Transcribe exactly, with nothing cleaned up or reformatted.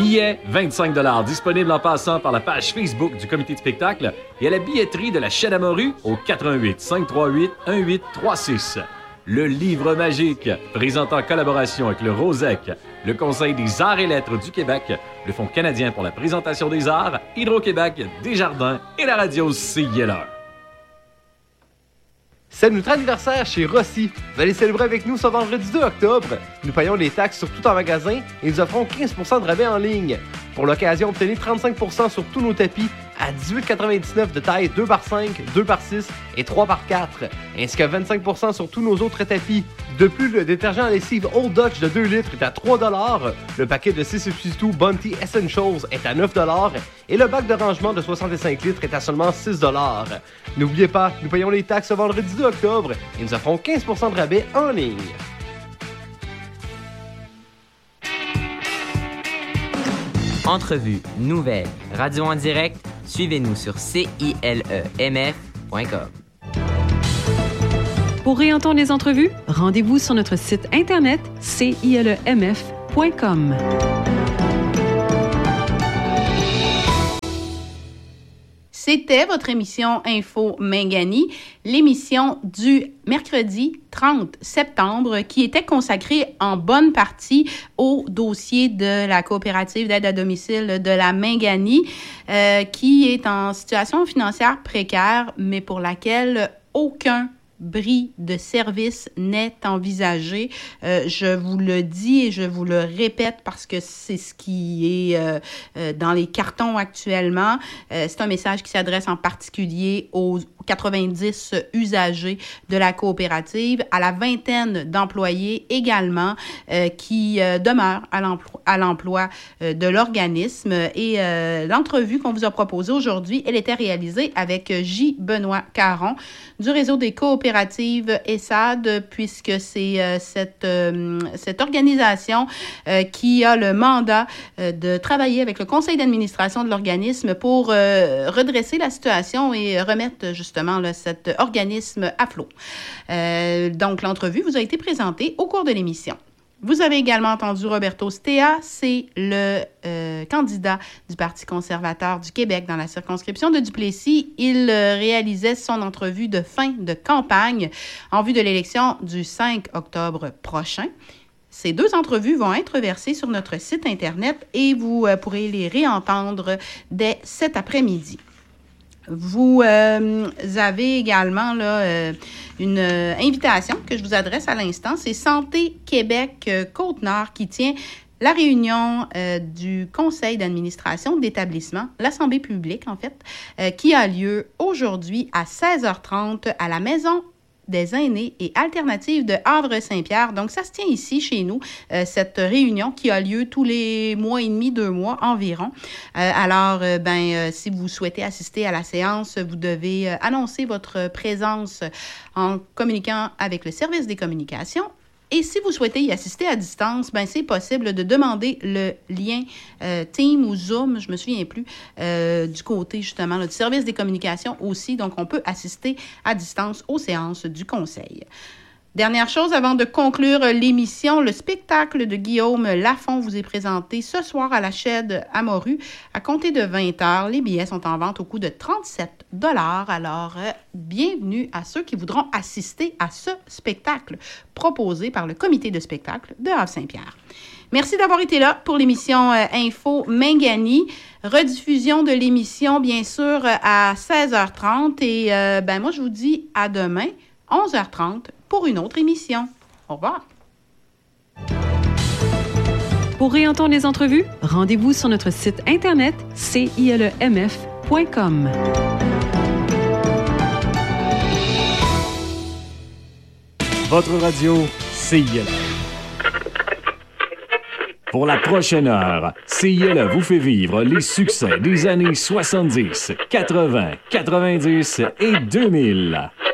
Billets, vingt-cinq dollars, disponibles en passant par la page Facebook du comité de spectacle et à la billetterie de la Chaîne à Morue au quatre un huit, cinq trois huit, un huit trois six. Le Livre magique, présenté en collaboration avec le Rosec, le Conseil des arts et lettres du Québec, le Fonds canadien pour la présentation des arts, Hydro-Québec, Desjardins et la radio C I L A. C'est notre anniversaire chez Rossi. Vous allez célébrer avec nous ce vendredi deux octobre. Nous payons les taxes sur tout en magasin et nous offrons quinze pour cent de rabais en ligne. Pour l'occasion, obtenez trente-cinq pour cent sur tous nos tapis à dix-huit quatre-vingt-dix-neuf de taille deux par cinq, deux par six et trois par quatre, ainsi que vingt-cinq pour cent sur tous nos autres tapis. De plus, le détergent à lessive Old Dutch de deux litres est à trois dollars, le paquet de six substituts Bounty Essentials est à neuf dollars et le bac de rangement de soixante-cinq litres est à seulement six dollars. N'oubliez pas, nous payons les taxes ce vendredi deux octobre et nous offrons quinze pour cent de rabais en ligne. Entrevues, nouvelles, radio en direct, suivez-nous sur C I L E M F point com. Pour réentendre les entrevues, rendez-vous sur notre site internet C I L E M F point com. C'était votre émission Info Mingani, l'émission du mercredi trente septembre qui était consacrée en bonne partie au dossier de la coopérative d'aide à domicile de la Mingani, euh, qui est en situation financière précaire, mais pour laquelle aucun bris de service n'est envisagé. Euh, je vous le dis et je vous le répète parce que c'est ce qui est euh, euh, dans les cartons actuellement. Euh, c'est un message qui s'adresse en particulier aux quatre-vingt-dix usagers de la coopérative, à la vingtaine d'employés également euh, qui euh, demeurent à l'emploi, à l'emploi euh, de l'organisme. Et euh, l'entrevue qu'on vous a proposée aujourd'hui, elle était réalisée avec J. Benoît Caron du réseau des coopératives E S A D, puisque c'est euh, cette, euh, cette organisation euh, qui a le mandat euh, de travailler avec le conseil d'administration de l'organisme pour euh, redresser la situation et remettre justement Là, cet organisme à flot. Euh, donc, l'entrevue vous a été présentée au cours de l'émission. Vous avez également entendu Roberto Stea, c'est le euh, candidat du Parti conservateur du Québec dans la circonscription de Duplessis. Il euh, réalisait son entrevue de fin de campagne en vue de l'élection du cinq octobre prochain. Ces deux entrevues vont être versées sur notre site Internet et vous euh, pourrez les réentendre dès cet après-midi. Vous euh, avez également là, euh, une euh, invitation que je vous adresse à l'instant. C'est Santé Québec euh, Côte-Nord qui tient la réunion euh, du conseil d'administration d'établissement, l'Assemblée publique en fait, euh, qui a lieu aujourd'hui à seize heures trente à la Maison des aînés et alternatives de Havre-Saint-Pierre. Donc, ça se tient ici, chez nous, euh, cette réunion qui a lieu tous les mois et demi, deux mois environ. Euh, alors, euh, ben, euh, si vous souhaitez assister à la séance, vous devez euh, annoncer votre présence en communiquant avec le service des communications. Et si vous souhaitez y assister à distance, ben c'est possible de demander le lien euh, Team ou Zoom, je me souviens plus, euh, du côté justement là, du service des communications aussi. Donc, on peut assister à distance aux séances du conseil. Dernière chose, avant de conclure l'émission, le spectacle de Guillaume Lafont vous est présenté ce soir à la Chède à Morue à compter de vingt heures. Les billets sont en vente au coût de trente-sept dollars. Alors, euh, bienvenue à ceux qui voudront assister à ce spectacle proposé par le comité de spectacle de Havre-Saint-Pierre. Merci d'avoir été là pour l'émission euh, Info Mingani. Rediffusion de l'émission, bien sûr, à seize heures trente. Et euh, ben moi, je vous dis à demain, onze heures trente, pour une autre émission. Au revoir. Pour réentendre les entrevues, rendez-vous sur notre site internet C I L E M F point com. Votre radio C I L A. Pour la prochaine heure, C I L A vous fait vivre les succès des années soixante-dix, quatre-vingts, quatre-vingt-dix et deux mille.